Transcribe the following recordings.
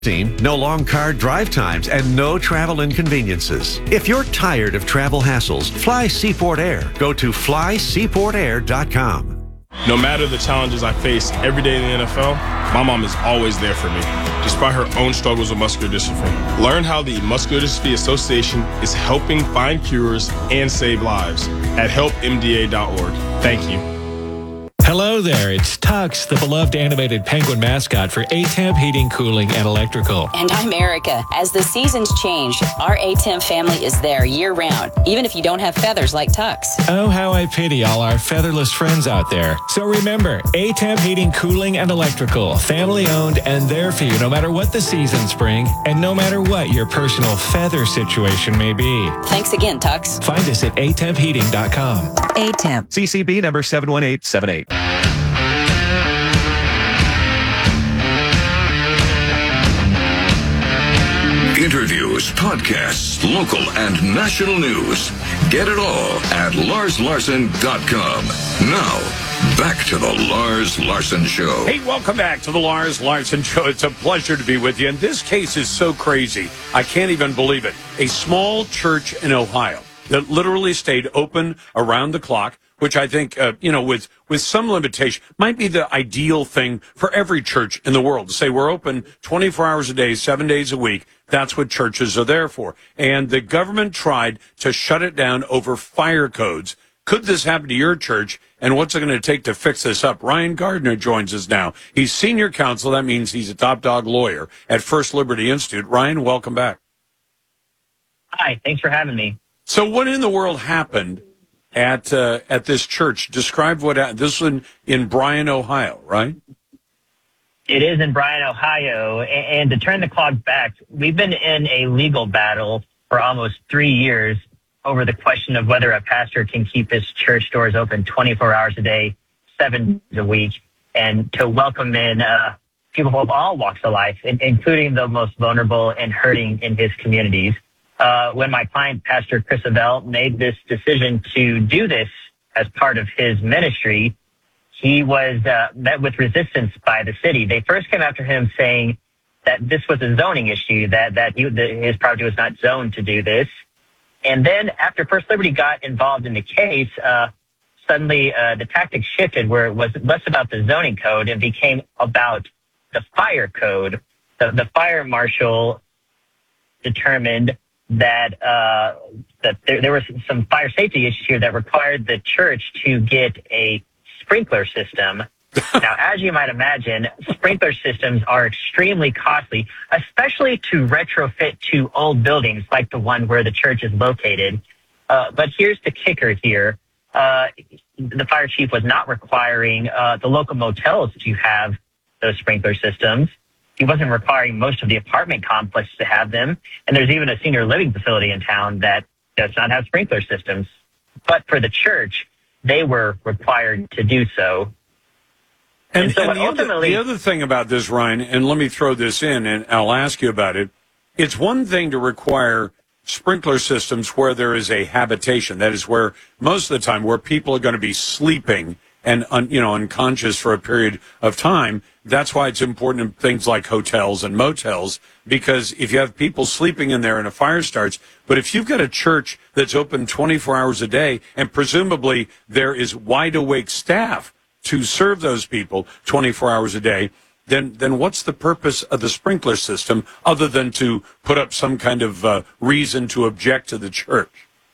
No long car drive times and no travel inconveniences. If you're tired of travel hassles, fly Seaport Air. Go to flyseaportair.com. No matter the challenges I face every day in the NFL, my mom is always there for me, despite her own struggles with muscular dystrophy. Learn how the Muscular Dystrophy Association is helping find cures and save lives at helpmda.org. Thank you. Hello there, it's Tux, the beloved animated penguin mascot for A-Temp Heating, Cooling, and Electrical. And I'm Erica. As the seasons change, our A-Temp family is there year-round, even if you don't have feathers like Tux. Oh, how I pity all our featherless friends out there. So remember, A-Temp Heating, Cooling, and Electrical, family-owned and there for you no matter what the seasons bring and no matter what your personal feather situation may be. Thanks again, Tux. Find us at atempheating.com. A-Temp. CCB number 71878. Interviews, podcasts, local and national news. Get it all at LarsLarson.com. Now, back to the Lars Larson Show. Hey, welcome back to the Lars Larson Show. It's a pleasure to be with you. And this case is so crazy, I can't even believe it. A small church in Ohio that literally stayed open around the clock, which I think, with some limitation, might be the ideal thing for every church in the world. To say we're open 24 hours a day, 7 days a week. That's what churches are there for. And the government tried to shut it down over fire codes. Could this happen to your church? And what's it going to take to fix this up? Ryan Gardner joins us now. He's senior counsel. That means he's a top dog lawyer at First Liberty Institute. Ryan, welcome back. Hi, thanks for having me. So what in the world happened at this church? Describe what happened. This was in Bryan, Ohio, right? It is in Bryan, Ohio. And to turn the clock back, we've been in a legal battle for almost 3 years over the question of whether a pastor can keep his church doors open 24 hours a day, 7 days a week, and to welcome in people of all walks of life, including the most vulnerable and hurting in his communities. When my client, Pastor Chris Avell, made this decision to do this as part of his ministry, he was met with resistance by the city. They first came after him saying that this was a zoning issue, that his property was not zoned to do this. And then after First Liberty got involved in the case, suddenly the tactics shifted where it was less about the zoning code and became about the fire code. The fire marshal determined that there were some fire safety issues here that required the church to get a sprinkler system. Now, as you might imagine, sprinkler systems are extremely costly, especially to retrofit to old buildings like the one where the church is located. But here's the kicker here. The fire chief was not requiring the local motels to have those sprinkler systems. He wasn't requiring most of the apartment complexes to have them. And there's even a senior living facility in town that does not have sprinkler systems. But for the church, they were required to do so. And so the other thing about this, Ryan, and let me throw this in, and I'll ask you about it. It's one thing to require sprinkler systems where there is a habitation. That is where most of the time where people are going to be sleeping and unconscious for a period of time. That's why it's important in things like hotels and motels, because if you have people sleeping in there and a fire starts, but if you've got a church that's open 24 hours a day and presumably there is wide awake staff to serve those people 24 hours a day, then what's the purpose of the sprinkler system other than to put up some kind of reason to object to the church?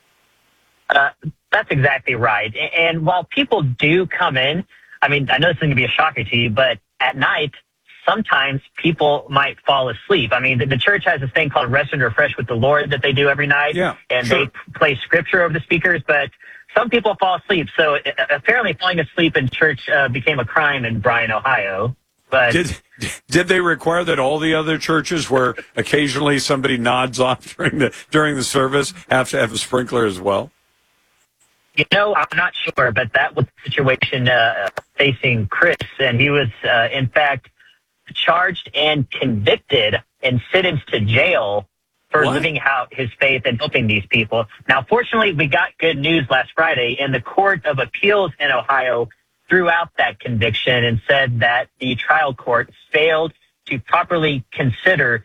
That's exactly right. And while people do come in, I mean, I know this is going to be a shocker to you, but at night, sometimes people might fall asleep. I mean, the church has this thing called Rest and Refresh with the Lord that they do every night. Yeah, and sure. They play scripture over the speakers, but some people fall asleep. So apparently falling asleep in church became a crime in Bryan, Ohio. But did they require that all the other churches where occasionally somebody nods off during the service have to have a sprinkler as well? You know, I'm not sure, but that was the situation facing Chris, and he was, in fact, charged and convicted and sentenced to jail for living out his faith and helping these people. Now, fortunately, we got good news last Friday, and the Court of Appeals in Ohio threw out that conviction and said that the trial court failed to properly consider